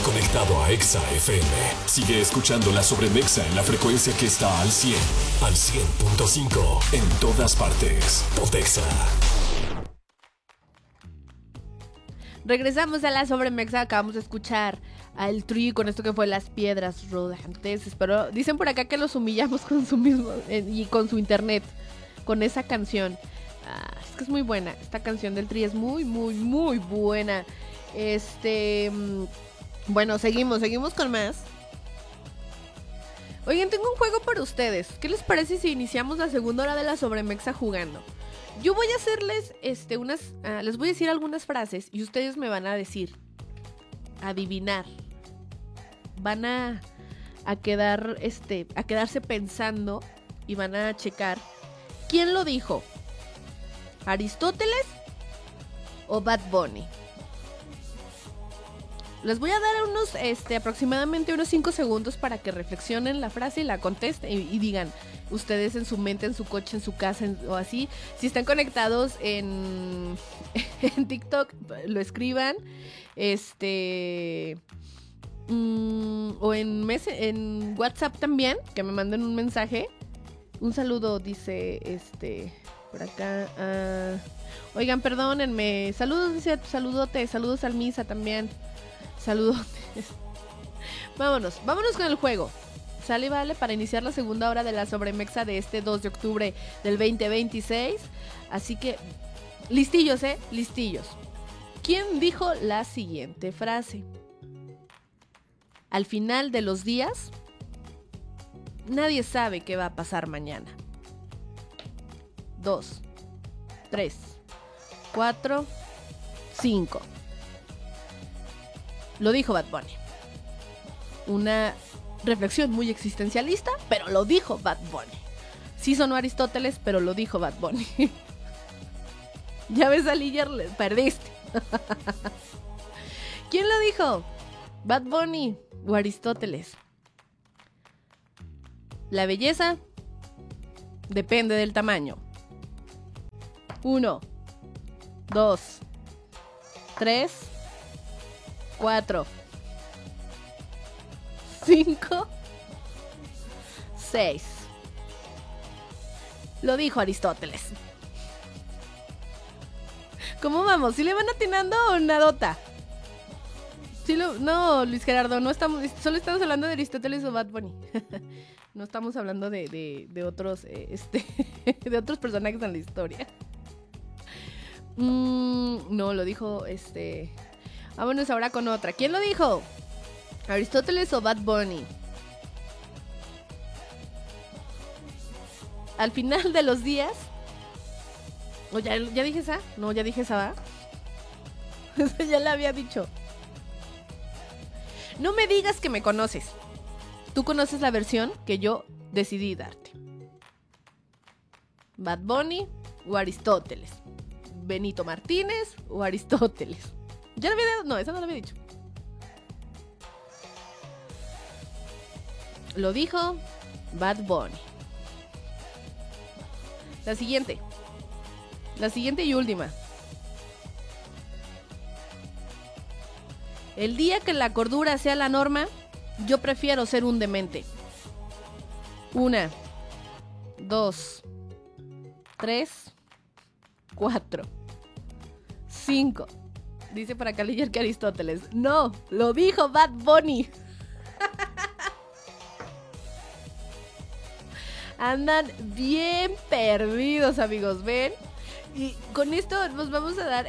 conectado a Exa FM. Sigue escuchando la Sobremexa en la frecuencia que está al 100, al 100.5, en todas partes. Pontexa. Regresamos a la Sobremexa, acabamos de escuchar al Tri con esto que fue Las Piedras Rodantes. Espero, dicen por acá que los humillamos con su mismo y con su internet, con esa canción. Es que es muy buena, esta canción del Tri es muy, muy, muy buena. Bueno, seguimos con más. Oigan, tengo un juego para ustedes. ¿Qué les parece si iniciamos la segunda hora de la Sobremexa jugando? Yo voy a hacerles les voy a decir algunas frases y ustedes me van a decir, adivinar. Van a quedarse pensando y van a checar quién lo dijo. ¿Aristóteles o Bad Bunny? Les voy a dar aproximadamente unos 5 segundos para que reflexionen la frase y la contesten y digan ustedes en su mente, en su coche, en su casa o así. Si están conectados en TikTok, lo escriban. O en WhatsApp también, que me manden un mensaje. Un saludo, dice por acá. Oigan, perdónenme. Saludos, dice, saludos al Misa también. Saludos. Vámonos con el juego. Sale y vale para iniciar la segunda hora de la Sobremexa de este 2 de octubre del 2026. Así que, listillos, listillos. ¿Quién dijo la siguiente frase? Al final de los días, nadie sabe qué va a pasar mañana. 2, 3, 4, 5. Lo dijo Bad Bunny. Una reflexión muy existencialista, pero lo dijo Bad Bunny. Sí sonó Aristóteles, pero lo dijo Bad Bunny. Ya ves, Aliyer, perdiste. ¿Quién lo dijo? ¿Bad Bunny o Aristóteles? La belleza depende del tamaño. 1, 2, 3, 4, 5, 6. Lo dijo Aristóteles. ¿Cómo vamos? ¿Sí le van atinando o nadota? No, Luis Gerardo, no estamos, solo estamos hablando de Aristóteles o Bad Bunny. No estamos hablando de otros de otros personajes en la historia. No, lo dijo Vámonos ahora con otra. ¿Quién lo dijo? ¿Aristóteles o Bad Bunny? Al final de los días. ¿O ya dije esa? No, ya dije esa, ¿va? Ya la había dicho. No me digas que me conoces. Tú conoces la versión que yo decidí darte. Bad Bunny o Aristóteles. Benito Martínez o Aristóteles. ¿Ya lo había dado? No, esa no lo había dicho. Lo dijo Bad Bunny. La siguiente y última. El día que la cordura sea la norma, yo prefiero ser un demente. 1, 2, 3, 4, 5. Dice para acá Liger que Aristóteles. No, lo dijo Bad Bunny. Andan bien perdidos, amigos, ¿ven? Y con esto nos vamos a dar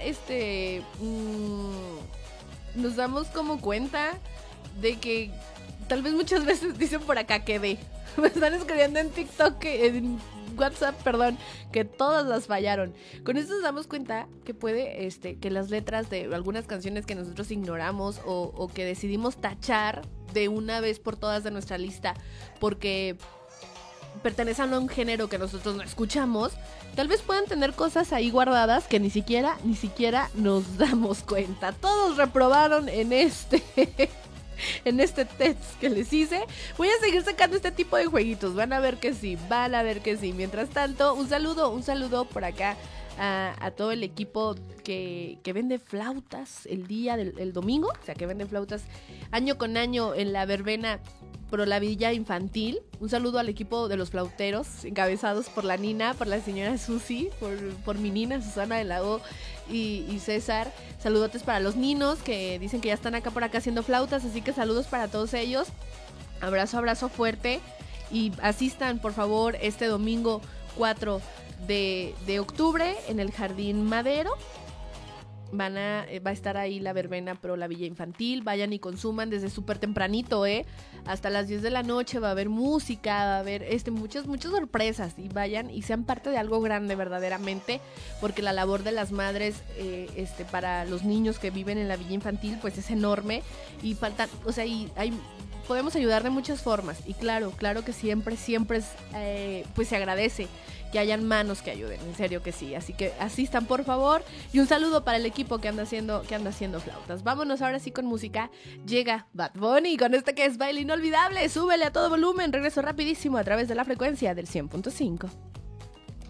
nos damos como cuenta de que tal vez muchas veces dicen por acá que me están escribiendo en TikTok, en WhatsApp, perdón, que todas las fallaron. Con esto nos damos cuenta que puede, que las letras de algunas canciones que nosotros ignoramos o que decidimos tachar de una vez por todas de nuestra lista porque pertenecen a un género que nosotros no escuchamos, tal vez puedan tener cosas ahí guardadas que ni siquiera nos damos cuenta. Todos reprobaron en en este test que les hice. Voy a seguir sacando este tipo de jueguitos. Van a ver que sí. Mientras tanto, un saludo por acá a todo el equipo que vende flautas el domingo. O sea, que vende flautas año con año en la verbena Pro la Villa Infantil. Un saludo al equipo de los flauteros, encabezados por la Nina, por la señora Susi, por mi Nina, Susana de la O y César. Saludotes para los ninos que dicen que ya están acá por acá haciendo flautas, así que saludos para todos ellos. Abrazo fuerte y asistan por favor este domingo 4 de octubre en el Jardín Madero. Va a estar ahí la verbena Pro la Villa Infantil. Vayan y consuman desde súper tempranito, hasta las 10 de la noche. Va a haber música, va a haber muchas sorpresas. Y vayan y sean parte de algo grande verdaderamente, porque la labor de las madres para los niños que viven en la Villa Infantil pues es enorme. Y faltan, o sea, podemos ayudar de muchas formas. Y claro que siempre pues se agradece que hayan manos que ayuden, en serio que sí. Así que asistan por favor. Y un saludo para el equipo que anda haciendo flautas. Vámonos ahora sí con música. Llega Bad Bunny con que es Baile Inolvidable. Súbele a todo volumen. Regreso rapidísimo a través de la frecuencia del 100.5.